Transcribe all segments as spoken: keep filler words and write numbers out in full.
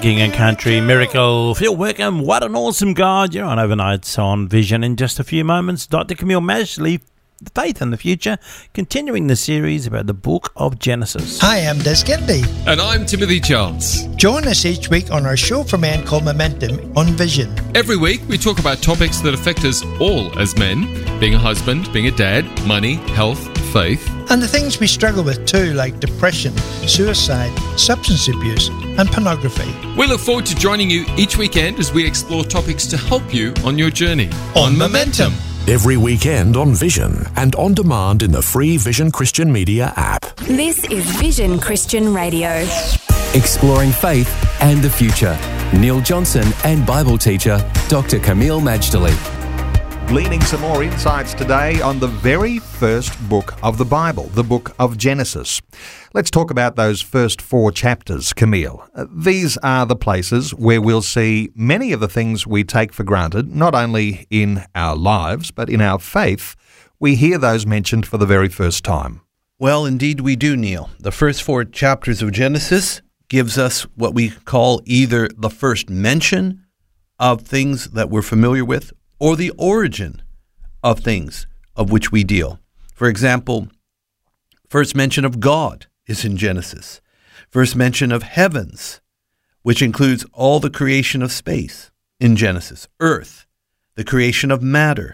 King and Country, Miracle. Phil Wickham, what an awesome God. You're on Overnights on Vision. In just a few moments, Doctor Camille Madgley, Faith in the Future, continuing the series about the book of Genesis. Hi, I'm Des Kennedy. And I'm Timothy Charles. Join us each week on our show for men called Momentum on Vision. Every week, we talk about topics that affect us all as men, being a husband, being a dad, money, health, faith. And the things we struggle with too, like depression, suicide, substance abuse, and pornography. We look forward to joining you each weekend as we explore topics to help you on your journey. On, on Momentum. Every weekend on Vision and on demand in the free Vision Christian Media app. This is Vision Christian Radio. Exploring faith and the future. Neil Johnson and Bible teacher Doctor Camille Madgley. Gleaning some more insights today on the very first book of the Bible, the book of Genesis. Let's talk about those first four chapters, Camille. These are the places where we'll see many of the things we take for granted, not only in our lives, but in our faith. We hear those mentioned for the very first time. Well, indeed we do, Neil. The first four chapters of Genesis gives us what we call either the first mention of things that we're familiar with, or the origin of things of which we deal. For example, first mention of God is in Genesis. First mention of heavens, which includes all the creation of space in Genesis. Earth, the creation of matter.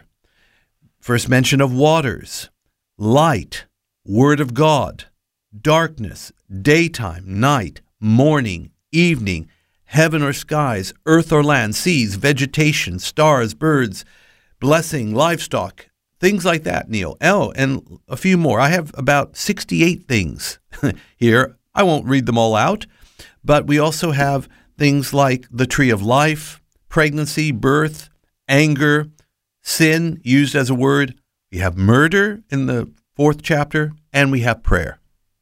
First mention of waters, light, word of God, darkness, daytime, night, morning, evening, heaven or skies, earth or land, seas, vegetation, stars, birds, blessing, livestock, things like that, Neil. Oh, and a few more. I have about sixty-eight things here. I won't read them all out, but we also have things like the tree of life, pregnancy, birth, anger, sin used as a word. We have murder in the fourth chapter, and we have prayer.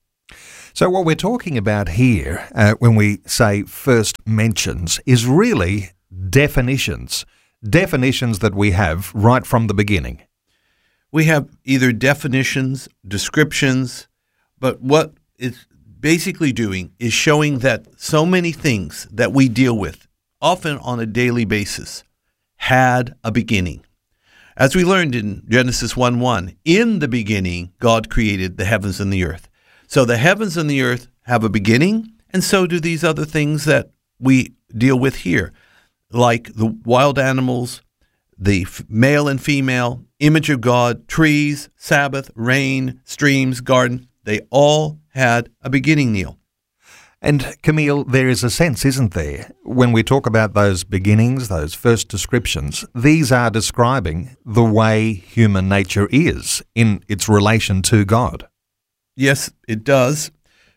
So what we're talking about here, uh, when we say first mentions, is really definitions. Definitions that we have right from the beginning. We have either definitions, descriptions, but what it's basically doing is showing that so many things that we deal with, often on a daily basis, had a beginning. As we learned in Genesis one one, in the beginning, God created the heavens and the earth. So the heavens and the earth have a beginning, and so do these other things that we deal with here, like the wild animals, the f- male and female, image of God, trees, Sabbath, rain, streams, garden. They all had a beginning, Neil. And Camille, there is a sense, isn't there, when we talk about those beginnings, those first descriptions, these are describing the way human nature is in its relation to God. Yes, it does.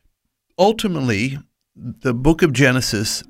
Ultimately, the book of Genesis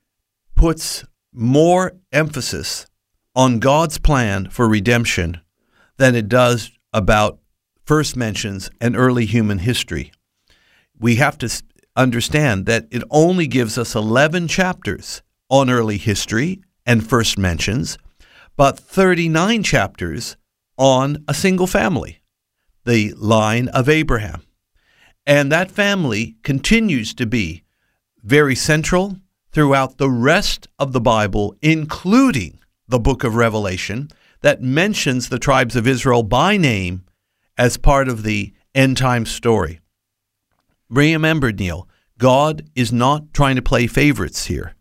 puts more emphasis on God's plan for redemption than it does about first mentions and early human history. We have to understand that it only gives us eleven chapters on early history and first mentions, but thirty-nine chapters on a single family, the line of Abraham. And that family continues to be very central throughout the rest of the Bible, including the book of Revelation, that mentions the tribes of Israel by name as part of the end time story. Remember, Neil, God is not trying to play favorites here.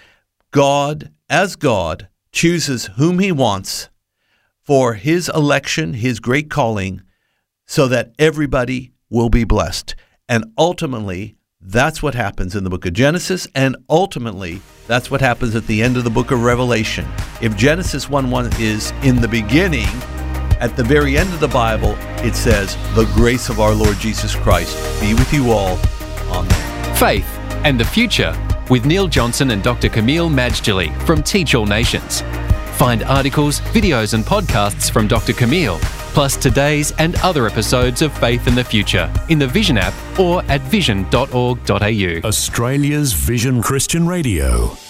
God, as God, chooses whom he wants for his election, his great calling, so that everybody will be blessed. And ultimately, that's what happens in the book of Genesis, and ultimately, that's what happens at the end of the book of Revelation. If Genesis one one is in the beginning, at the very end of the Bible, it says, the grace of our Lord Jesus Christ be with you all. Amen. Faith and the Future with Neil Johnson and Doctor Camille Madgley from Teach All Nations. Find articles, videos and podcasts from Doctor Camille, plus today's and other episodes of Faith in the Future in the Vision app or at vision dot org dot a u. Australia's Vision Christian Radio.